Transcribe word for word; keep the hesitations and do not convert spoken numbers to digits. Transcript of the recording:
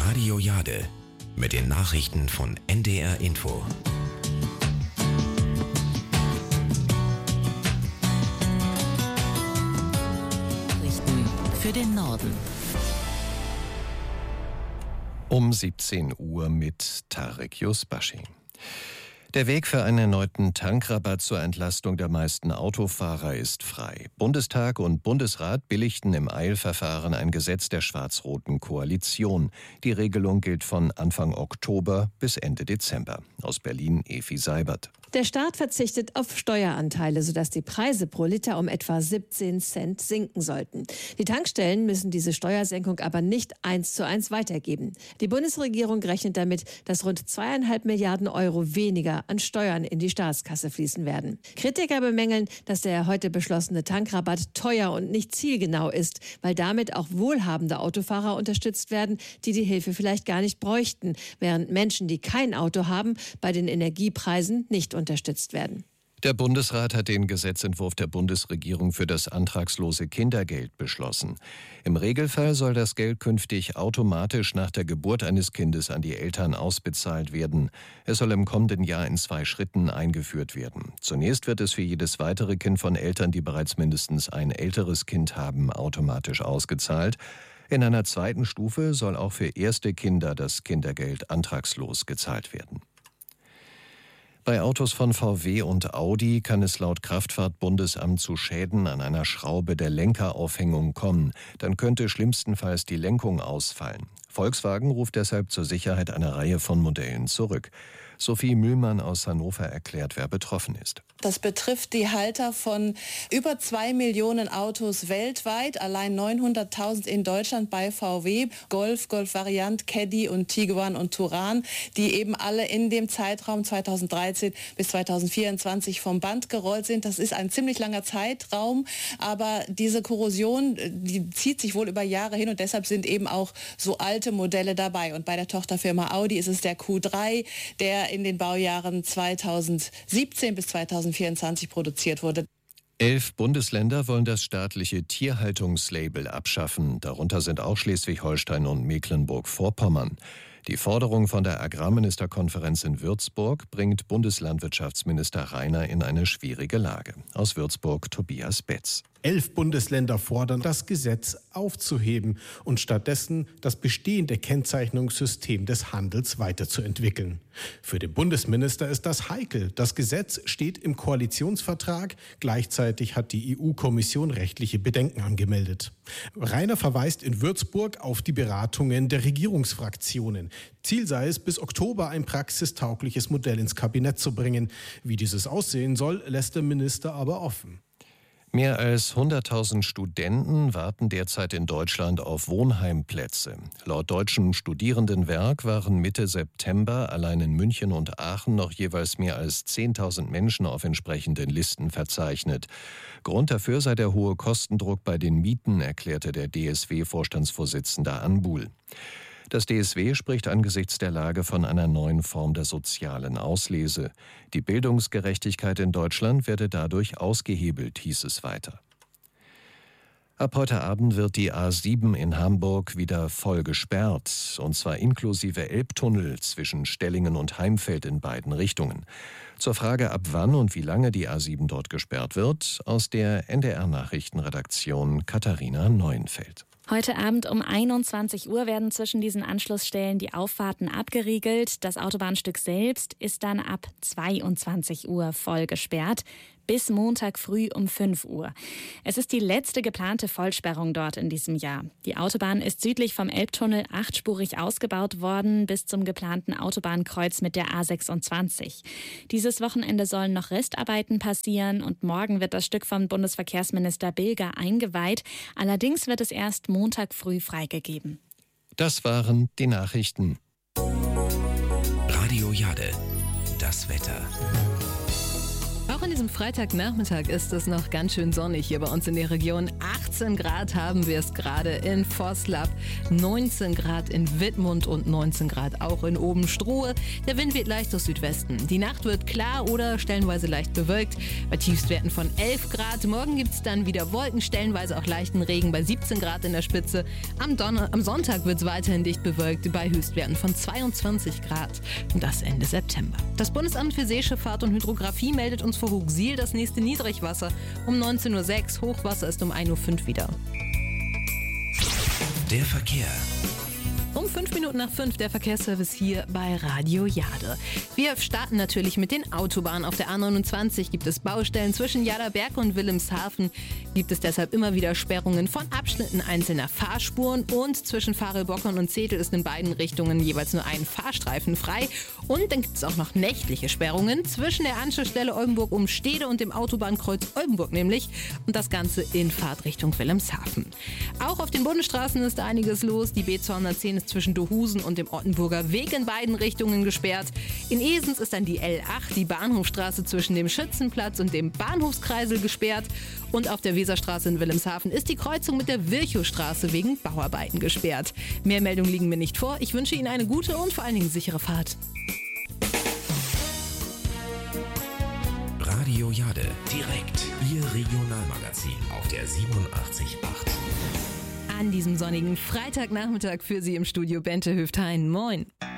Radio Jade mit den Nachrichten von N D R Info. Nachrichten für den Norden. Um siebzehn Uhr mit Tarek Yusbashi. Der Weg für einen erneuten Tankrabatt zur Entlastung der meisten Autofahrer ist frei. Bundestag und Bundesrat billigten im Eilverfahren ein Gesetz der schwarz-roten Koalition. Die Regelung gilt von Anfang Oktober bis Ende Dezember. Aus Berlin Evi Seibert. Der Staat verzichtet auf Steueranteile, sodass die Preise pro Liter um etwa siebzehn Cent sinken sollten. Die Tankstellen müssen diese Steuersenkung aber nicht eins zu eins weitergeben. Die Bundesregierung rechnet damit, dass rund zweieinhalb Milliarden Euro weniger an Steuern in die Staatskasse fließen werden. Kritiker bemängeln, dass der heute beschlossene Tankrabatt teuer und nicht zielgenau ist, weil damit auch wohlhabende Autofahrer unterstützt werden, die die Hilfe vielleicht gar nicht bräuchten, während Menschen, die kein Auto haben, bei den Energiepreisen nicht unterstützt werden. Der Bundesrat hat den Gesetzentwurf der Bundesregierung für das antragslose Kindergeld beschlossen. Im Regelfall soll das Geld künftig automatisch nach der Geburt eines Kindes an die Eltern ausbezahlt werden. Es soll im kommenden Jahr in zwei Schritten eingeführt werden. Zunächst wird es für jedes weitere Kind von Eltern, die bereits mindestens ein älteres Kind haben, automatisch ausgezahlt. In einer zweiten Stufe soll auch für erste Kinder das Kindergeld antragslos gezahlt werden. Bei Autos von V W und Audi kann es laut Kraftfahrtbundesamt zu Schäden an einer Schraube der Lenkeraufhängung kommen. Dann könnte schlimmstenfalls die Lenkung ausfallen. Volkswagen ruft deshalb zur Sicherheit eine Reihe von Modellen zurück. Sophie Mühlmann aus Hannover erklärt, wer betroffen ist. Das betrifft die Halter von über zwei Millionen Autos weltweit, allein neunhunderttausend in Deutschland bei V W, Golf, Golf Variant, Caddy und Tiguan und Touran, die eben alle in dem Zeitraum zweitausenddreizehn bis zweitausendvierundzwanzig vom Band gerollt sind. Das ist ein ziemlich langer Zeitraum, aber diese Korrosion, die zieht sich wohl über Jahre hin und deshalb sind eben auch so alte Modelle dabei. Und bei der Tochterfirma Audi ist es der Q drei, der in den Baujahren zweitausendsiebzehn bis zweitausendvierundzwanzig produziert wurde. Elf Bundesländer wollen das staatliche Tierhaltungslabel abschaffen. Darunter sind auch Schleswig-Holstein und Mecklenburg-Vorpommern. Die Forderung von der Agrarministerkonferenz in Würzburg bringt Bundeslandwirtschaftsminister Reiner in eine schwierige Lage. Aus Würzburg Tobias Betz. Elf Bundesländer fordern, das Gesetz aufzuheben und stattdessen das bestehende Kennzeichnungssystem des Handels weiterzuentwickeln. Für den Bundesminister ist das heikel. Das Gesetz steht im Koalitionsvertrag. Gleichzeitig hat die E U-Kommission rechtliche Bedenken angemeldet. Reiner verweist in Würzburg auf die Beratungen der Regierungsfraktionen. Ziel sei es, bis Oktober ein praxistaugliches Modell ins Kabinett zu bringen. Wie dieses aussehen soll, lässt der Minister aber offen. Mehr als hunderttausend Studenten warten derzeit in Deutschland auf Wohnheimplätze. Laut Deutschem Studierendenwerk waren Mitte September allein in München und Aachen noch jeweils mehr als zehntausend Menschen auf entsprechenden Listen verzeichnet. Grund dafür sei der hohe Kostendruck bei den Mieten, erklärte der D S W-Vorstandsvorsitzende Anbuhl. Das D S W spricht angesichts der Lage von einer neuen Form der sozialen Auslese. Die Bildungsgerechtigkeit in Deutschland werde dadurch ausgehebelt, hieß es weiter. Ab heute Abend wird die A sieben in Hamburg wieder voll gesperrt, und zwar inklusive Elbtunnel zwischen Stellingen und Heimfeld in beiden Richtungen. Zur Frage, ab wann und wie lange die A sieben dort gesperrt wird, aus der N D R-Nachrichtenredaktion Katharina Neuenfeld. Heute Abend um einundzwanzig Uhr werden zwischen diesen Anschlussstellen die Auffahrten abgeriegelt. Das Autobahnstück selbst ist dann ab zweiundzwanzig Uhr voll gesperrt. Bis Montag früh um fünf Uhr. Es ist die letzte geplante Vollsperrung dort in diesem Jahr. Die Autobahn ist südlich vom Elbtunnel achtspurig ausgebaut worden bis zum geplanten Autobahnkreuz mit der A sechsundzwanzig. Dieses Wochenende sollen noch Restarbeiten passieren und morgen wird das Stück vom Bundesverkehrsminister Bilger eingeweiht. Allerdings wird es erst Montag früh freigegeben. Das waren die Nachrichten. Radio Jade, das Wetter. Auch in diesem Freitagnachmittag ist es noch ganz schön sonnig hier bei uns in der Region. achtzehn Grad haben wir es gerade in Voslab, neunzehn Grad in Wittmund und neunzehn Grad auch in Obenstruhe. Der Wind weht leicht aus Südwesten. Die Nacht wird klar oder stellenweise leicht bewölkt bei Tiefstwerten von elf Grad. Morgen gibt es dann wieder Wolken, stellenweise auch leichten Regen bei siebzehn Grad in der Spitze. Am, Donner- am Sonntag wird es weiterhin dicht bewölkt bei Höchstwerten von zweiundzwanzig Grad. Und das Ende September. Das Bundesamt für Seeschifffahrt und Hydrographie meldet uns vor Hooghsiel das nächste Niedrigwasser um neunzehn Uhr sechs. Hochwasser ist um ein Uhr fünf wieder. Der Verkehr. Um fünf Minuten nach fünf der Verkehrsservice hier bei Radio Jade. Wir starten natürlich mit den Autobahnen. Auf der A neunundzwanzig gibt es Baustellen. Zwischen Jaderberg und Wilhelmshaven gibt es deshalb immer wieder Sperrungen von Abschnitten einzelner Fahrspuren. Und zwischen Farel-Bockern und Zetel ist in beiden Richtungen jeweils nur ein Fahrstreifen frei. Und dann gibt es auch noch nächtliche Sperrungen zwischen der Anschlussstelle Oldenburg-Umstede und dem Autobahnkreuz Oldenburg nämlich. Und das Ganze in Fahrtrichtung Wilhelmshaven. Auch auf den Bundesstraßen ist einiges los. Die B zweihundertzehn ist zwischen Dohusen und dem Ottenburger Weg in beiden Richtungen gesperrt. In Esens ist dann die L acht, die Bahnhofstraße zwischen dem Schützenplatz und dem Bahnhofskreisel gesperrt. Und auf der Weserstraße in Wilhelmshaven ist die Kreuzung mit der Virchowstraße wegen Bauarbeiten gesperrt. Mehr Meldungen liegen mir nicht vor. Ich wünsche Ihnen eine gute und vor allen Dingen sichere Fahrt. Radio Jade, direkt Ihr Regionalmagazin auf der siebenundachtzig Komma acht. An diesem sonnigen Freitagnachmittag für Sie im Studio Bente Hüfthein. Moin!